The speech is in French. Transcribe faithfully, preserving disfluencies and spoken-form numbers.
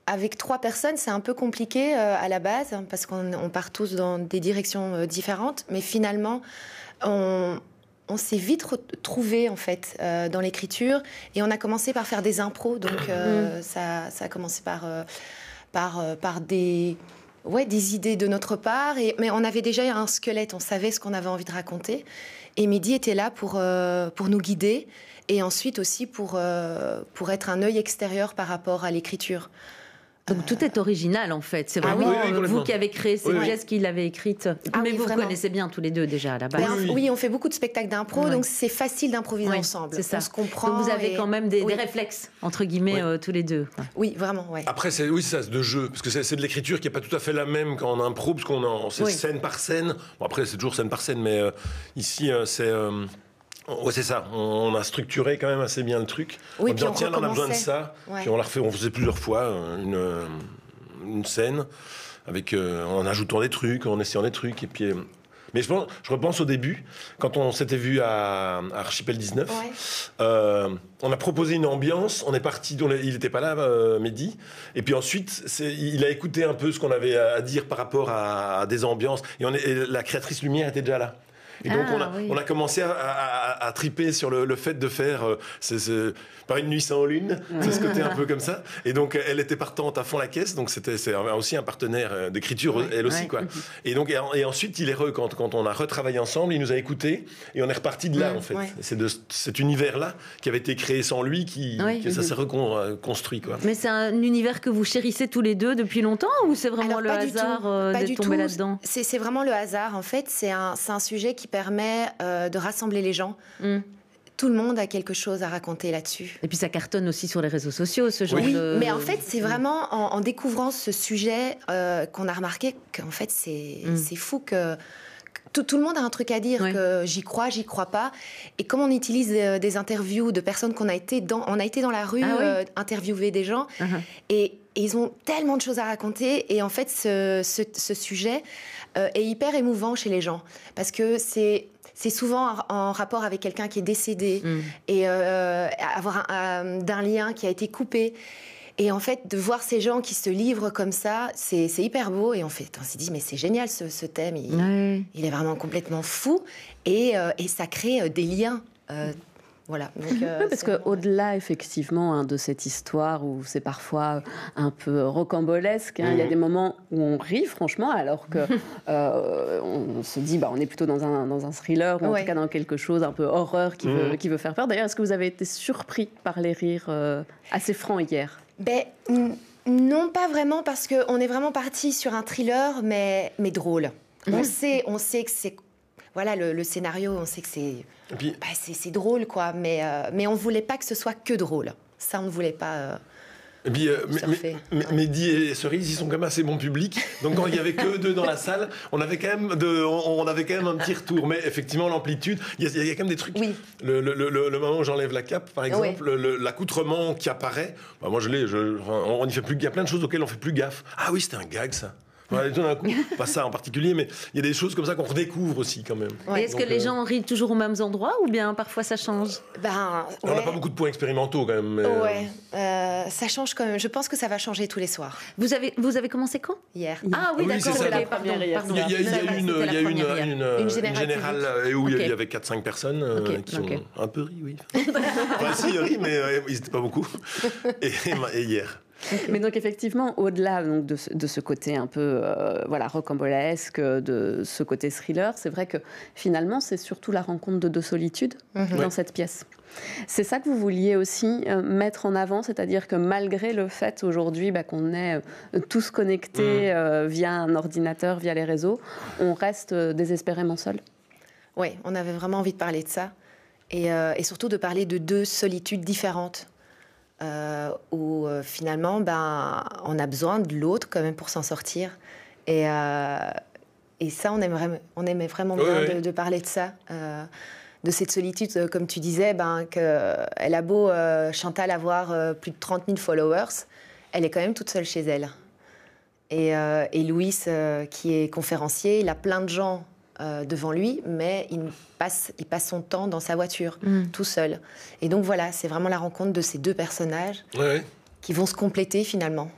avec trois personnes, c'est un peu compliqué euh, à la base, hein, parce qu'on on part tous dans des directions euh, différentes, mais finalement, on, on s'est vite retrouvés en fait euh, dans l'écriture, et on a commencé par faire des impros, donc euh, mmh. ça, ça a commencé par, euh, par, euh, par des, ouais, des idées de notre part, et, mais on avait déjà un squelette, on savait ce qu'on avait envie de raconter, et Mehdi était là pour, euh, pour nous guider, et ensuite aussi pour, euh, pour être un œil extérieur par rapport à l'écriture. Donc tout est original en fait, c'est vraiment ah oui, oui, vous qui avez créé ces oui, pièces, oui. qui l'avez écrite. Ah mais oui, vous vraiment. Connaissez bien tous les deux déjà à la base. Ben, oui, oui, on fait beaucoup de spectacles d'impro, ouais. donc c'est facile d'improviser oui, ensemble. C'est ça. On se comprend. Donc vous avez et... quand même des, oui. des réflexes entre guillemets oui. euh, tous les deux. Quoi. Oui, vraiment, ouais. Après c'est oui c'est ça, c'est de jeu, parce que c'est, c'est de l'écriture qui est pas tout à fait la même qu'en impro, parce qu'on en c'est oui. scène par scène. Bon après c'est toujours scène par scène, mais euh, ici euh, c'est euh, ouais, c'est ça. On a structuré quand même assez bien le truc. Oui, on dit tiens, on a besoin de ça, ouais. puis on l'a refait, on faisait plusieurs fois une. une scène avec euh, en ajoutant des trucs, en essayant des trucs et puis euh... mais je pense, je repense au début quand on s'était vu à, à Archipel dix-neuf, ouais. euh, on a proposé une ambiance, on est parti, on est, il n'était pas là, euh, Mehdi, et puis ensuite c'est, il a écouté un peu ce qu'on avait à dire par rapport à, à des ambiances et, on est, et la créatrice lumière était déjà là. Et donc ah, on, a, oui. on a commencé à, à, à triper sur le, le fait de faire euh, c'est, c'est, par une nuit sans lune, mmh. c'est ce côté un peu comme ça. Et donc elle était partante à fond la caisse, donc c'était c'est aussi un partenaire d'écriture ouais, elle aussi ouais. quoi. Et donc et, et ensuite il est re, quand, quand on a retravaillé ensemble, il nous a écoutés et on est reparti de là mmh, en fait. Ouais. C'est de cet univers là qui avait été créé sans lui qui ouais, que mmh. ça s'est reconstruit quoi. Mais c'est un univers que vous chérissez tous les deux depuis longtemps ou c'est vraiment Alors, le hasard euh, d'être tombé là-dedans? C'est, c'est vraiment le hasard en fait. C'est un c'est un sujet qui permet euh, de rassembler les gens. Mm. Tout le monde a quelque chose à raconter là-dessus. Et puis ça cartonne aussi sur les réseaux sociaux, ce genre oui, de... mais en fait, c'est vraiment en, en découvrant ce sujet euh, qu'on a remarqué qu'en fait, c'est, mm. c'est fou que... Tout, tout le monde a un truc à dire, oui. que j'y crois, j'y crois pas. Et comme on utilise des, des interviews de personnes qu'on a été dans... On a été dans la rue, ah, oui. euh, interviewer des gens, uh-huh. et, et ils ont tellement de choses à raconter. Et en fait, ce, ce, ce sujet euh, est hyper émouvant chez les gens. Parce que c'est... C'est souvent en rapport avec quelqu'un qui est décédé mmh. et euh, avoir un, un, d'un lien qui a été coupé. Et en fait, de voir ces gens qui se livrent comme ça, c'est, c'est hyper beau. Et on, fait, on s'est dit, mais c'est génial ce, ce thème. Il, mmh. il est vraiment complètement fou. Et, euh, et ça crée des liens. Euh, Voilà. Donc, euh, oui, parce qu'au-delà, effectivement, hein, de cette histoire où c'est parfois un peu rocambolesque, hein, mmh. il y a des moments où on rit, franchement, alors que euh, on se dit, bah, on est plutôt dans un, dans un thriller, ou en ouais. tout cas dans quelque chose un peu horreur qui, mmh. veut, qui veut faire peur. D'ailleurs, est-ce que vous avez été surpris par les rires euh, assez francs hier? Ben, n- non, pas vraiment, parce qu'on est vraiment parti sur un thriller, mais, mais drôle. Mmh. On sait, on sait que c'est... Voilà, le, le scénario, on sait que c'est, puis, bah, c'est, c'est drôle, quoi. Mais, euh, mais on ne voulait pas que ce soit que drôle. Ça, on ne voulait pas... Euh, et puis, euh, mais, mais, ouais. Mehdi et Cerise, ils sont quand même assez bon public. Donc, quand il n'y avait que deux dans la salle, on avait, quand même de, on, on avait quand même un petit retour. Mais effectivement, l'amplitude, il y, y a quand même des trucs. Oui. Le, le, le, le moment où j'enlève la cape, par exemple, oui. le, l'accoutrement qui apparaît, bah, moi, je l'ai. Je, on y fait plus, il y a plein de choses auxquelles on ne fait plus gaffe. Ah oui, c'était un gag, ça. Ouais, tout d'un coup, pas ça en particulier, mais il y a des choses comme ça qu'on redécouvre aussi quand même. Ouais. Et est-ce Donc, que les euh... gens rient toujours aux mêmes endroits ou bien parfois ça change? Ben, ouais. On n'a pas beaucoup de points expérimentaux quand même. Mais... Ouais, euh, ça change quand même. Je pense que ça va changer tous les soirs. Vous avez, vous avez commencé quand? Hier. Ah oui, oui d'accord. Okay, pardon, pardon. Il y a, il y a, il y a une, il y a une, une, une, une générale, générale où okay. il y avait quatre cinq personnes okay. qui okay. ont un peu ri, oui. Enfin, si, ils rient, mais euh, ils n'étaient pas beaucoup. Et, et hier. Mais donc effectivement, au-delà donc, de, ce, de ce côté un peu euh, voilà, rocambolesque, de ce côté thriller, c'est vrai que finalement, c'est surtout la rencontre de deux solitudes mm-hmm. dans ouais. cette pièce. C'est ça que vous vouliez aussi euh, mettre en avant, c'est-à-dire que malgré le fait aujourd'hui bah, qu'on est euh, tous connectés euh, via un ordinateur, via les réseaux, on reste euh, désespérément seuls. Oui, on avait vraiment envie de parler de ça et, euh, et surtout de parler de deux solitudes différentes. Euh, où euh, finalement ben, on a besoin de l'autre quand même pour s'en sortir et, euh, et ça on aimerait, on aimait vraiment bien ouais, de, ouais. de parler de ça euh, de cette solitude euh, comme tu disais ben, que, elle a beau euh, Chantal avoir euh, plus de trente mille followers, elle est quand même toute seule chez elle et, euh, et Louis euh, qui est conférencier, il a plein de gens Euh, devant lui, mais il passe, il passe son temps dans sa voiture, mmh. tout seul. Et donc voilà, c'est vraiment la rencontre de ces deux personnages ouais. qui vont se compléter finalement.